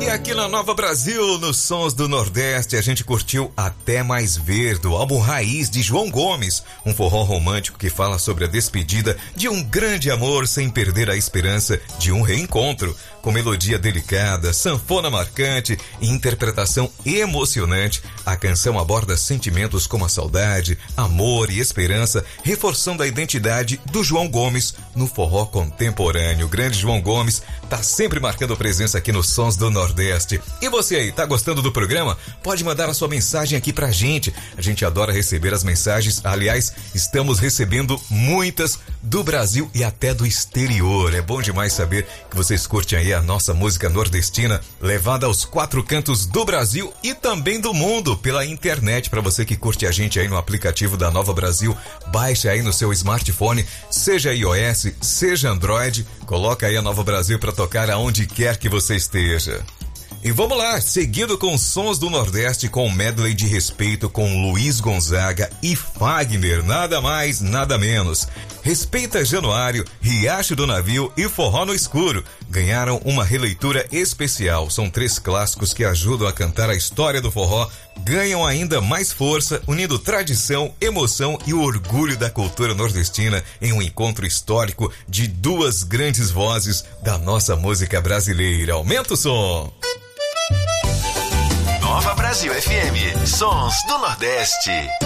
E aqui na Nova Brasil, nos Sons do Nordeste, a gente curtiu Até Mais Ver, do álbum Raiz de João Gomes, um forró romântico que fala sobre a despedida de um grande amor sem perder a esperança de um reencontro. Com melodia delicada, sanfona marcante e interpretação emocionante, a canção aborda sentimentos como a saudade, amor e esperança, reforçando a identidade do João Gomes no forró contemporâneo. O grande João Gomes tá sempre marcando presença aqui nos Sons do Nordeste. E você aí, tá gostando do programa? Pode mandar a sua mensagem aqui pra gente. A gente adora receber as mensagens. Aliás, estamos recebendo muitas do Brasil e até do exterior. É bom demais saber que vocês curtem aí a nossa música nordestina, levada aos 4 cantos do Brasil e também do mundo pela internet. Para você que curte a gente aí no aplicativo da Nova Brasil, baixa aí no seu smartphone, seja iOS, seja Android, coloca aí a Nova Brasil para tocar aonde quer que você esteja. E vamos lá, seguindo com os Sons do Nordeste, com o medley de respeito com Luiz Gonzaga e Fagner, nada mais, nada menos. Respeita Januário, Riacho do Navio e Forró no Escuro ganharam uma releitura especial. São 3 clássicos que ajudam a cantar a história do forró, ganham ainda mais força, unindo tradição, emoção e o orgulho da cultura nordestina em um encontro histórico de 2 grandes vozes da nossa música brasileira. Aumenta o som! Nova Brasil FM, Sons do Nordeste.